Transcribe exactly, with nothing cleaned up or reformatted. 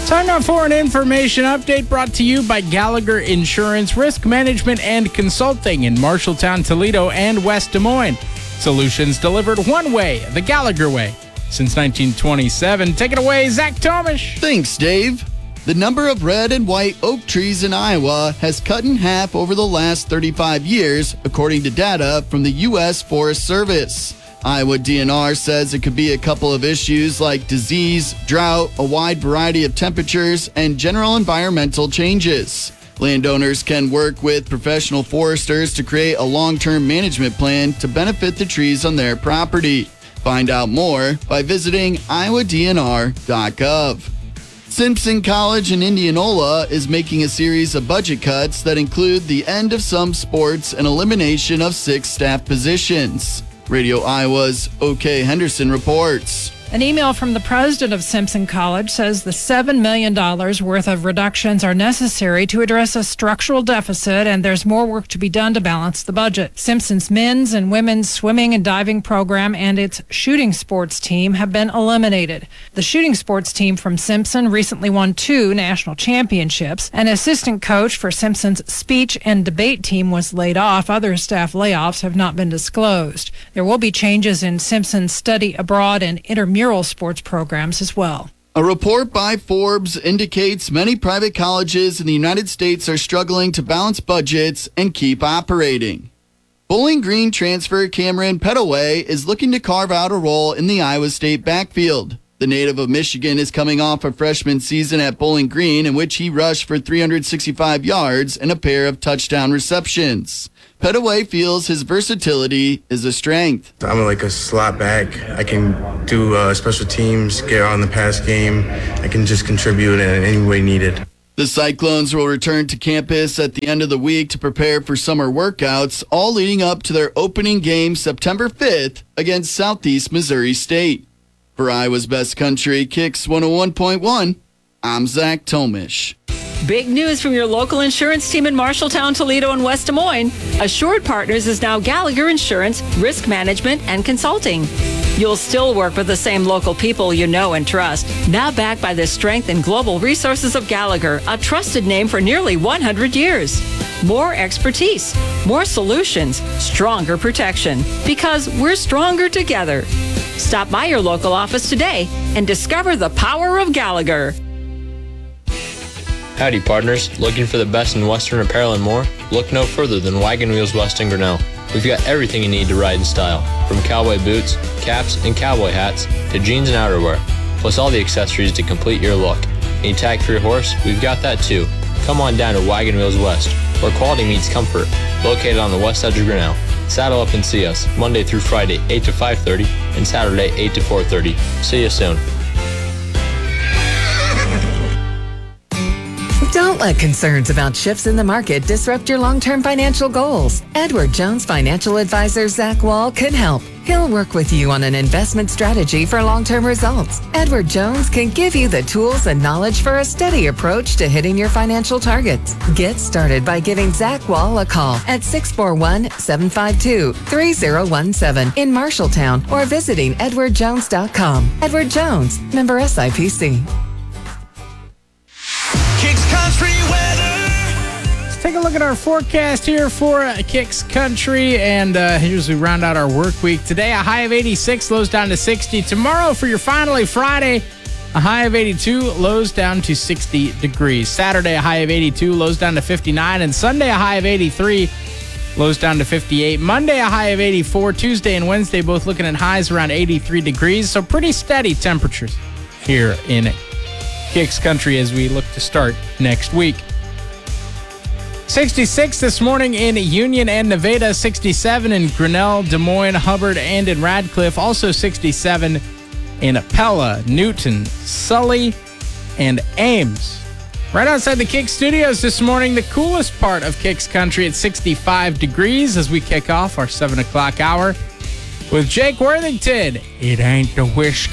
Time now for an information update brought to you by Gallagher Insurance, Risk Management and Consulting in Marshalltown, Toledo, and West Des Moines. Solutions delivered one way, the Gallagher way. Since nineteen twenty-seven. Take it away, Zach Tomish. Thanks, Dave. The number of red and white oak trees in Iowa has cut in half over the last thirty-five years, according to data from the U S Forest Service. Iowa D N R says it could be a couple of issues like disease, drought, a wide variety of temperatures, and general environmental changes. Landowners can work with professional foresters to create a long-term management plan to benefit the trees on their property. Find out more by visiting iowa d n r dot gov. Simpson College in Indianola is making a series of budget cuts that include the end of some sports and elimination of six staff positions. Radio Iowa's OK Henderson reports. An email from the president of Simpson College says the seven million dollars worth of reductions are necessary to address a structural deficit, and there's more work to be done to balance the budget. Simpson's men's and women's swimming and diving program and its shooting sports team have been eliminated. The shooting sports team from Simpson recently won two national championships. An assistant coach for Simpson's speech and debate team was laid off. Other staff layoffs have not been disclosed. There will be changes in Simpson's study abroad and intramural sports programs as well. A report by Forbes indicates many private colleges in the United States are struggling to balance budgets and keep operating. Bowling Green transfer Cameron Pettaway is looking to carve out a role in the Iowa State backfield. The native of Michigan is coming off a freshman season at Bowling Green in which he rushed for three hundred sixty-five yards and a pair of touchdown receptions. Pettaway feels his versatility is a strength. I'm like a slot back. I can do uh, special teams, get on the pass game. I can just contribute in any way needed. The Cyclones will return to campus at the end of the week to prepare for summer workouts, all leading up to their opening game September fifth against Southeast Missouri State. For Iowa's Best Country, Kicks one oh one point one, I'm Zach Tomish. Big news from your local insurance team in Marshalltown, Toledo, and West Des Moines. Assured Partners is now Gallagher Insurance, Risk Management, and Consulting. You'll still work with the same local people you know and trust. Now backed by the strength and global resources of Gallagher, a trusted name for nearly one hundred years. More expertise, more solutions, stronger protection. Because we're stronger together. Stop by your local office today and discover the power of Gallagher. Howdy, partners. Looking for the best in Western apparel and more? Look no further than Wagon Wheels West in Grinnell. We've got everything you need to ride in style, from cowboy boots, caps, and cowboy hats to jeans and outerwear, plus all the accessories to complete your look. Need tag for your horse? We've got that too. Come on down to Wagon Wheels West, where quality meets comfort, located on the west edge of Grinnell. Saddle up and see us Monday through Friday, eight to five thirty, and Saturday, eight to four thirty. See you soon. Don't let concerns about shifts in the market disrupt your long-term financial goals. Edward Jones financial advisor Zach Wall can help. He'll work with you on an investment strategy for long-term results. Edward Jones can give you the tools and knowledge for a steady approach to hitting your financial targets. Get started by giving Zach Wall a call at six four one, seven five two, three zero one seven in Marshalltown or visiting edward jones dot com. Edward Jones, member S I P C. Kicks Country weather. Let's take a look at our forecast here for uh, Kicks Country, and uh, here's we round out our work week. Today, a high of eighty-six, lows down to sixty. Tomorrow, for your finally Friday, a high of eighty-two, lows down to sixty degrees. Saturday, a high of eighty-two, lows down to fifty-nine. And Sunday, a high of eighty-three, lows down to fifty-eight. Monday, a high of eighty-four. Tuesday and Wednesday, both looking at highs around eighty-three degrees. So pretty steady temperatures here in Kicks Country as we look to start next week. sixty-six this morning in Union and Nevada, sixty-seven in Grinnell, Des Moines, Hubbard, and in Radcliffe. Also sixty-seven in Pella, Newton, Sully, and Ames. Right outside the Kicks studios this morning, the coolest part of Kicks Country at sixty-five degrees as we kick off our seven o'clock hour with Jake Worthington. It ain't the whiskey.